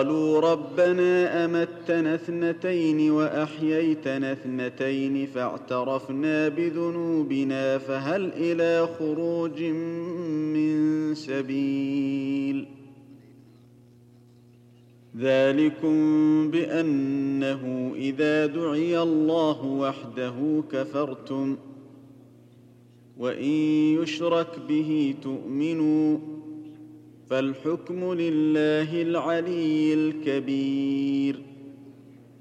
قالوا ربنا أمتنا اثنتين وأحييتنا اثنتين فاعترفنا بذنوبنا فهل إلى خروج من سبيل. ذلكم بأنه إذا دعي الله وحده كفرتم وإن يشرك به تؤمنوا فالحكم لله العلي الكبير.